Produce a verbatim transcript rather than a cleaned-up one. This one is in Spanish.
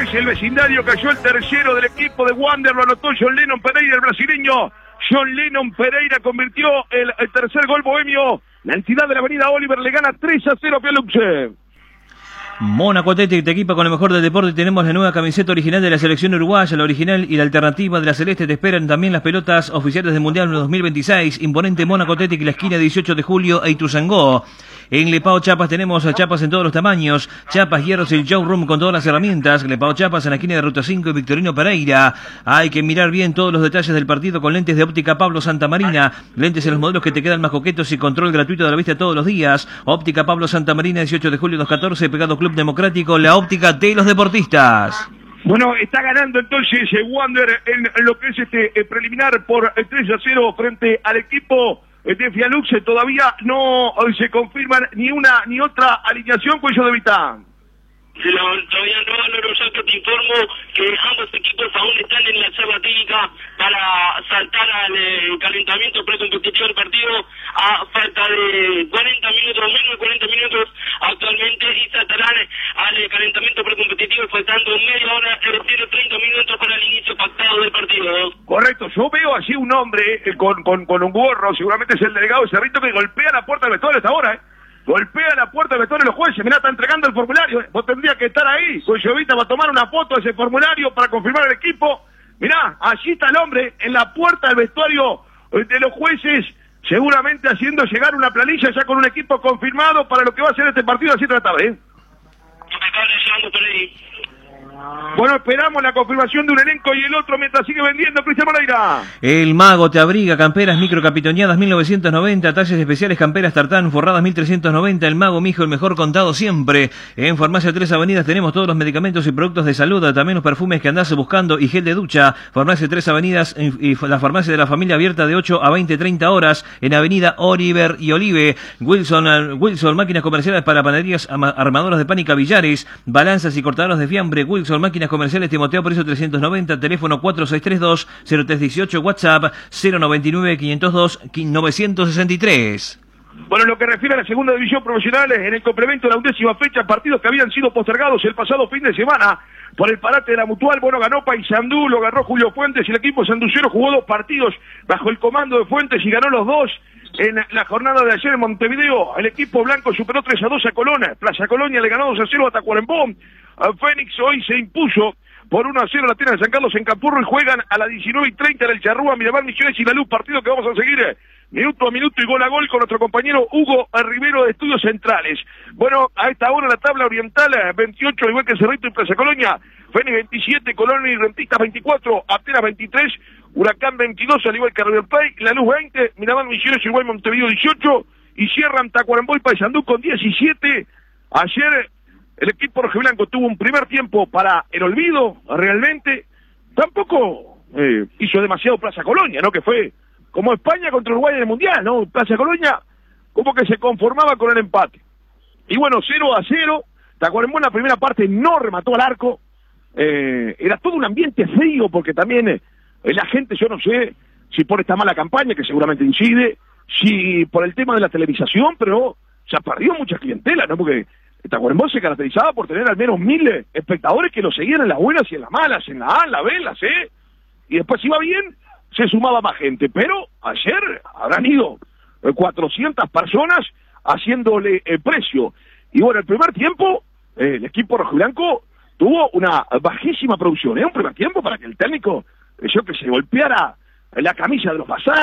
es el vecindario, cayó el tercero del equipo de Wander, lo anotó John Lennon Pereira, el brasileño. John Lennon Pereira convirtió el, el tercer gol bohemio. La entidad de la avenida Oliver le gana tres a cero a Pialuxe. Mónaco Athletic te equipa con lo mejor del deporte. Tenemos la nueva camiseta original de la selección uruguaya, la original y la alternativa de la celeste. Te esperan también las pelotas oficiales del Mundial dos mil veintiséis. Imponente Mónaco Athletic, la esquina dieciocho de julio e Ituzaingó. En Lepao Chapas tenemos chapas en todos los tamaños, chapas, hierros y el showroom con todas las herramientas. Lepao Chapas en la esquina de Ruta cinco y Victorino Pereira. Hay que mirar bien todos los detalles del partido con lentes de óptica Pablo Santamarina. Lentes en los modelos que te quedan más coquetos y control gratuito de la vista todos los días. Óptica Pablo Santamarina, dieciocho de julio doscientos catorce, pegado Club Democrático, la óptica de los deportistas. Bueno, está ganando entonces eh, Wander en, en lo que es este eh, preliminar por eh, tres a cero frente al equipo de Pialuxe. Todavía no eh, se confirman ni una ni otra alineación, Cuello de Vitán. No, todavía no, no, nosotros te informo que ambos equipos aún están en la charla técnica para saltar al eh, calentamiento precompetitivo del partido a falta de cuarenta minutos, menos de cuarenta minutos actualmente, y saltarán al eh, calentamiento precompetitivo faltando media hora, es decir, treinta minutos para el inicio pactado del partido. Correcto, yo veo allí un hombre eh, con, con, con un gorro, seguramente es el delegado de Cerrito, que golpea la puerta del vestuario hasta ahora, ¿eh? Golpea la puerta del vestuario de los jueces. Mirá, está entregando el formulario. Vos tendrías que estar ahí. Cuellovita va a tomar una foto de ese formulario para confirmar el equipo. Mirá, allí está el hombre en la puerta del vestuario de los jueces, seguramente haciendo llegar una planilla ya con un equipo confirmado para lo que va a ser este partido a las siete de la tarde, ¿eh? Impecable, llegando por ahí. Bueno, esperamos la confirmación de un elenco y el otro mientras sigue vendiendo Cristian Moreira. El Mago te abriga, camperas microcapitoneadas mil novecientos noventa, talles especiales camperas tartán forradas mil trescientos noventa. El Mago, mijo, el mejor contado siempre. En Farmacia Tres Avenidas tenemos todos los medicamentos y productos de salud, también los perfumes que andás buscando y gel de ducha. Farmacia Tres Avenidas y la farmacia de la familia abierta de ocho a veinte, treinta horas en Avenida Oliver y Olive. Wilson, Wilson, máquinas comerciales para panaderías, armadoras de pan y cavillares, balanzas y cortadores de fiambre. Wilson, máquinas comerciales Timoteo por eso trescientos noventa, teléfono cuatro seis tres dos, cero tres uno ocho, WhatsApp cero noventa y nueve, quinientos dos, novecientos sesenta y tres. Bueno, en lo que refiere a la segunda división profesional, en el complemento de la undécima fecha, partidos que habían sido postergados el pasado fin de semana por el parate de la Mutual. Bueno, ganó Paysandú, lo agarró Julio Fuentes y el equipo sanducero jugó dos partidos bajo el comando de Fuentes y ganó los dos. En la jornada de ayer en Montevideo, el equipo blanco superó tres a dos a Colón. Plaza Colonia le ganó dos a cero a Tacuarembó. Fénix hoy se impuso por uno a cero a la Tierra de San Carlos en Campurro y juegan a las diecinueve y treinta en el Charrúa, Miramar, Misiones y La Luz, partido que vamos a seguir minuto a minuto y gol a gol con nuestro compañero Hugo Rivero de Estudios Centrales. Bueno, a esta hora la tabla oriental, veintiocho, al igual que Cerrito y Plaza Colonia, Fénix veintisiete, Colonia y Rentistas veinticuatro, Atenas veintitrés, Huracán veintidós, al igual que River Plate, La Luz veinte, Miramar, Misiones, igual Montevideo dieciocho, y cierran Tacuarembó y Paysandú con diecisiete. Ayer el equipo rojiblanco tuvo un primer tiempo para el olvido, realmente. Tampoco eh, hizo demasiado Plaza Colonia, ¿no? Que fue como España contra Uruguay en el Mundial, ¿no? Plaza Colonia como que se conformaba con el empate. Y bueno, cero a cero. Tacuarembó en la primera parte no remató al arco. Eh, era todo un ambiente frío porque también eh, la gente, yo no sé si por esta mala campaña, que seguramente incide, si por el tema de la televisación, pero se ha perdido mucha clientela, ¿no? Porque Tacuarembó se caracterizaba por tener al menos mil espectadores que lo seguían en las buenas y en las malas, en la A, en la B, en la C, y después iba bien, se sumaba más gente, pero ayer habrán ido cuatrocientas personas haciéndole el precio, y bueno, el primer tiempo, eh, el equipo rojiblanco tuvo una bajísima producción, ¿eh? Un primer tiempo para que el técnico, yo que se golpeara la camisa de los pasados.